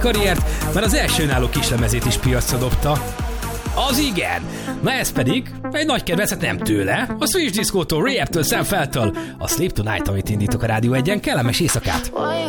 karriert, mert az első önálló kislemezét is piacra dobta. Az igen! Na ez pedig egy nagy kedvencet nem tőle, a Swedish Disco-tól, Rehab-től, Sam Feltől, a Sleep Tonight, amit indítok a Rádió 1-en, kellemes éjszakát!